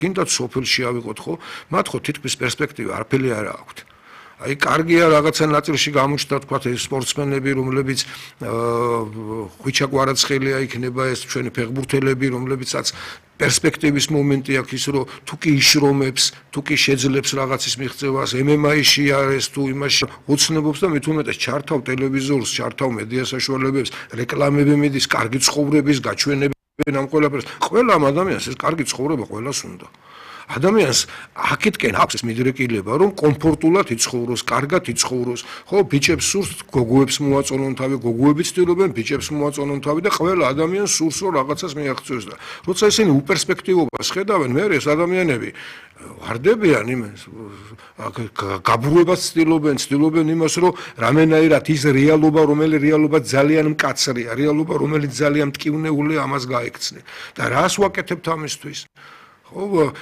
გინდათ სოფელში ავიღოთ ხო? მათ ხო თითქმის პერსპექტივა არაფერი არ აქვთ. აი კარგია რაღაცა ნაწილში გამოჩნდა თქვა ეს სპორტსმენები, რომლებიც ხვიჩა კვარაცხელია იქნება ეს ჩვენი ფეხბურთელები, რომლებიცაც პერსპექტივის მომენტი აქვს ის რომ თუ კი იშრომებს, თუ კი შეძლებს რაღაცის მიღწევას, MMA-ში არის თუ იმაში ოცნებობს და მით უმეტეს ჩართავ ტელევიზორს, ჩართავ მედია საშუალებებს, რეკლამები მიდის, კარგი ცხოვრების გაჩვენებენ ამ ყველაფერს. ყველა ამ ადამიანს ეს კარგი ცხოვრება ყველას უნდა. ადამიანს აქეთკენ აქვს ეს მიდრეკილება, რომ კომფორტულად იცხოვროს, კარგად იცხოვროს. ხო, ბიჭებს სურს გოგოებს მოაწონონ თავი, გოგოები ცდილობენ ბიჭებს მოაწონონ თავი და ყველა ადამიანს სურს რომ რაღაცას მიაღწიოს და როცა ისინი უპერსპექტივობას ხედავენ, მე ეს ადამიანები ვარდებიან იმას, გაბრუებას ცდილობენ იმას, რომ რამენაირად ის რეალობა, რომელიც რეალობა ძალიან მკაცრია, რეალობა, რომელიც ძალიან მტკივნეულია, ამას გაექცნენ. და რას ვაკეთებთ ამისთვის? ხო